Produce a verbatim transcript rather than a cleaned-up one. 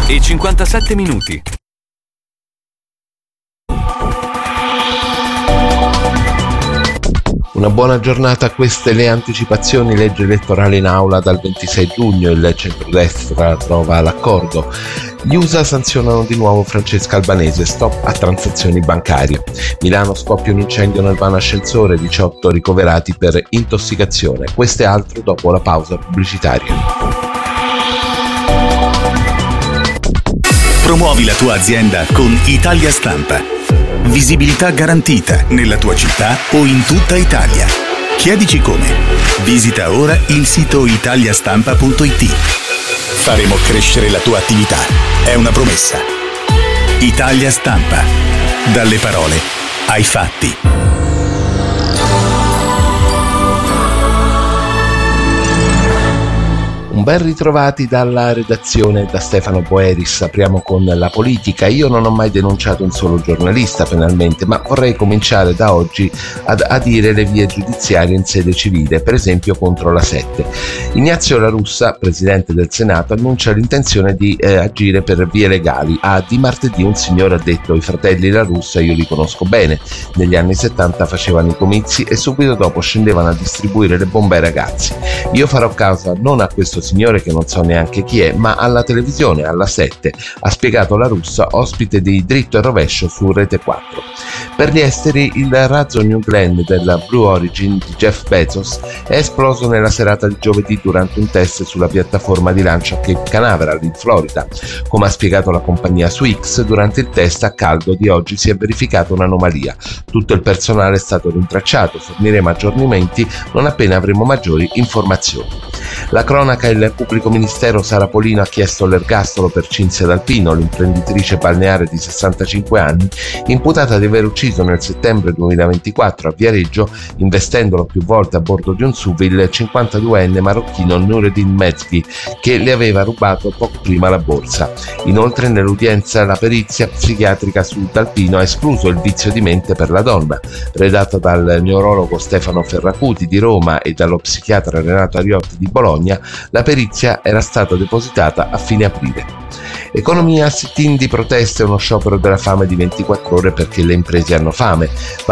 e cinquantasette minuti. Una buona giornata, queste le anticipazioni. Legge elettorale in aula dal ventisei giugno, il centrodestra trova l'accordo. Gli U S A sanzionano di nuovo Francesca Albanese, stop a transazioni bancarie. Milano, scoppia un incendio nel vano ascensore, diciotto ricoverati per intossicazione. Questo e altro dopo la pausa pubblicitaria. Promuovi la tua azienda con Italia Stampa. Visibilità garantita nella tua città o in tutta Italia. Chiedici come. Visita ora il sito italiastampa punto it. Faremo crescere la tua attività. È una promessa. Italia Stampa. Dalle parole ai fatti. Un ben ritrovati dalla redazione, da Stefano Boeris. Apriamo con la politica. Io non ho mai denunciato un solo giornalista penalmente, ma vorrei cominciare da oggi ad adire le vie giudiziarie in sede civile, per esempio contro la sette. Ignazio La Russa, presidente del Senato, annuncia l'intenzione di eh, agire per vie legali. A di martedì un signore ha detto: i fratelli La Russa io li conosco bene, negli anni settanta facevano i comizi e subito dopo scendevano a distribuire le bombe ai ragazzi. Io farò causa non a questo signore che non so neanche chi è, ma alla televisione, alla sette, ha spiegato La Russa, ospite di Dritto e Rovescio su Rete quattro. Per gli esteri, il razzo New Glenn della Blue Origin di Jeff Bezos è esploso nella serata di giovedì durante un test sulla piattaforma di lancio a Cape Canaveral in Florida. Come ha spiegato la compagnia su X, durante il test a caldo di oggi si è verificata un'anomalia. Tutto il personale è stato rintracciato, forniremo aggiornamenti non appena avremo maggiori informazioni. La cronaca: il pubblico ministero Sara Polino ha chiesto l'ergastolo per Cinzia D'Alpino, l'imprenditrice balneare di sessantacinque anni, imputata di aver ucciso nel settembre duemilaventiquattro a Viareggio, investendolo più volte a bordo di un S U V, il cinquantaduenne marocchino Noureddin Mezghi, che le aveva rubato poco prima la borsa. Inoltre, nell'udienza la perizia psichiatrica su D'Alpino ha escluso il vizio di mente per la donna. Redatta dal neurologo Stefano Ferracuti di Roma e dallo psichiatra Renato Ariotti di Bologna, la perizia era stata depositata a fine aprile. Economia, sit-in di protesta e uno sciopero della fame di ventiquattro ore perché le imprese hanno fame.